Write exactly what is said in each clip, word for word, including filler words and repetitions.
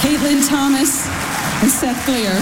Caitlin Thomas and Seth Blair.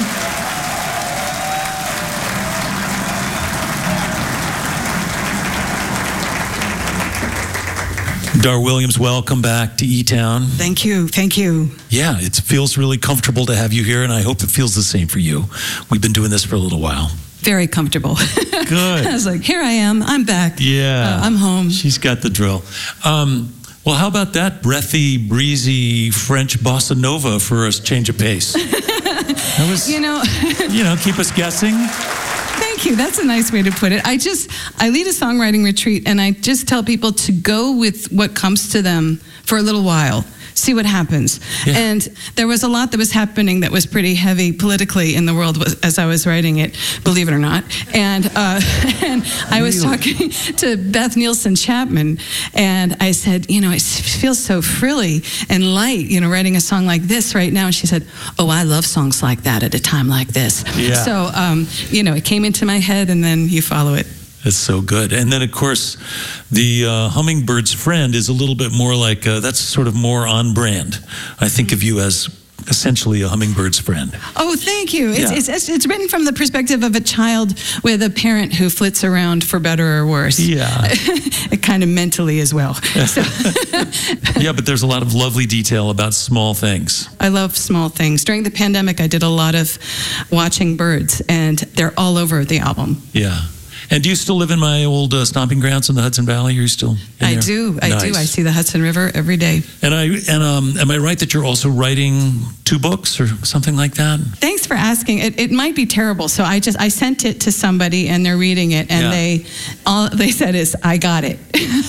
Dar Williams, welcome back to E-Town. Thank you, thank you. Yeah, it feels really comfortable to have you here, and I hope it feels the same for you. We've been doing this for a little while. Very comfortable. Good. I was like, here I am, I'm back. Yeah. Uh, I'm home. She's got the drill. Um, well, how about that breathy, breezy French bossa nova for a change of pace? That was, you know, you know, keep us guessing. Thank you. That's a nice way to put it. I just, I lead a songwriting retreat, and I just tell people to go with what comes to them for a little while. See what happens. Yeah. And there was a lot that was happening that was pretty heavy politically in the world as I was writing it, believe it or not. And, uh, and I was really? talking to Beth Nielsen Chapman, and I said, you know, it feels so frilly and light, you know, writing a song like this right now. And she said, oh, I love songs like that at a time like this. Yeah. So, um, you know, it came into my head, and then you follow it. It's so good. And then, of course, the uh, Hummingbird's Friend is a little bit more like, uh, that's sort of more on brand. I think of you as essentially a hummingbird's friend. Oh, thank you. It's, Yeah. it's, it's, it's written from the perspective of a child with a parent who flits around for better or worse. Yeah. Kind of mentally as well. So Yeah, but there's a lot of lovely detail about small things. I love small things. During the pandemic, I did a lot of watching birds, and they're all over the album. Yeah. And do you still live in my old uh, stomping grounds in the Hudson Valley? Are you still in I there? do. I Nice. do. I see the Hudson River every day. And I and um, am I right that you're also writing two books or something like that? Thanks for asking. It, it might be terrible. So I just I sent it to somebody, and they're reading it, and Yeah. they all they said is, "I got it."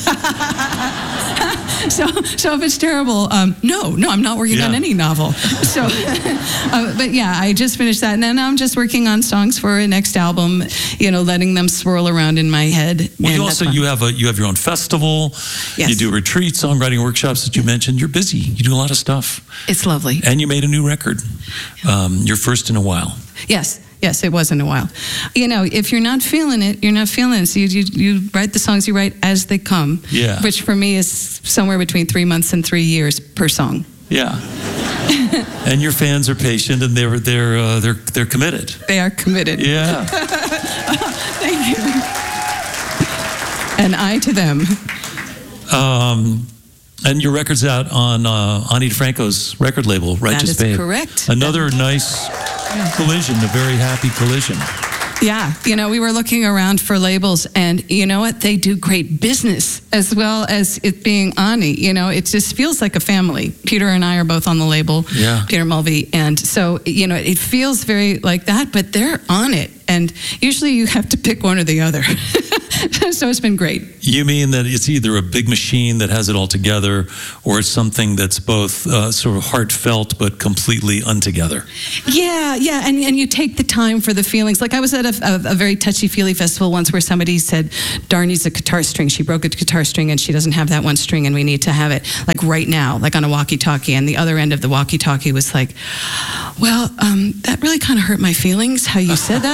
so so if it's terrible, um, no, no, I'm not working Yeah. on any novel. So, uh, but yeah, I just finished that, and then I'm just working on songs for a next album. You know, letting them swirl around in my head. Well, you and also that's you fun. have a you have your own festival. Yes. You do retreats, songwriting workshops that you mentioned. You're busy. You do a lot of stuff. It's lovely. And you made a new record. Um, your first in a while. Yes. Yes, it was in a while. You know, if you're not feeling it, you're not feeling it. So you, you, you write the songs you write as they come, Yeah. which for me is somewhere between three months and three years per song. Yeah. And your fans are patient, and they're they're uh, they're they're committed. They are committed. Yeah. Thank you. And I to them. Um, and your record's out on uh, Ani DeFranco's record label, Righteous That is Babe. correct. Another nice collision, a very happy collision. Yeah, you know, we were looking around for labels, and you know what? They do great business as well as it being Ani. You know, it just feels like a family. Peter and I are both on the label, Yeah. Peter Mulvey, and so, you know, it feels very like that, but they're on it. And usually you have to pick one or the other. So it's been great. You mean that it's either a big machine that has it all together, or it's something that's both uh, sort of heartfelt but completely untogether? Yeah, yeah, and, and you take the time for the feelings. Like I was at a, a, a very touchy-feely festival once where somebody said, Dar needs a guitar string. She broke a guitar string and she doesn't have that one string, and we need to have it like right now, like on a walkie-talkie. And the other end of the walkie-talkie was like, well, um, that really kind of hurt my feelings, how you said that.